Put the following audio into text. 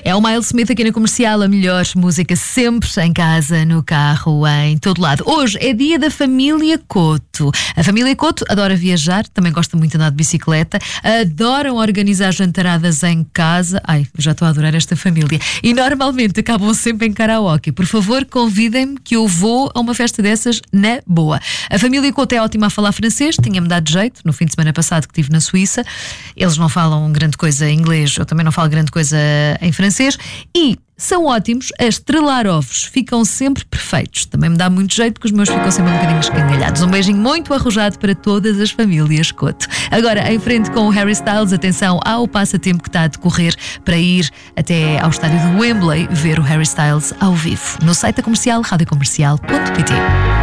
É o Miles Smith aqui na Comercial, a melhor música sempre, em casa, no carro, em todo lado. Hoje é dia da família Couto. A família Couto adora viajar, também gosta muito de andar de bicicleta, adoram organizar jantaradas em casa. Ai, já estou a adorar esta família. E normalmente acabam sempre em karaoke. Por favor, convidem-me que eu vou a uma festa dessas na boa. A família Couto é ótima a falar francês, tinha-me dado jeito no fim de semana passado que estive na Suíça. Eles não falam grande coisa em inglês, eu também não falo grande coisa em francês, e são ótimos a estrelar ovos, ficam sempre perfeitos. Também me dá muito jeito porque os meus ficam sempre um bocadinho escangalhados. Um beijinho muito arrojado para todas as famílias Couto. Agora, em frente com o Harry Styles, atenção ao passatempo que está a decorrer para ir até ao estádio de Wembley ver o Harry Styles ao vivo. No site da Comercial, radiocomercial.pt.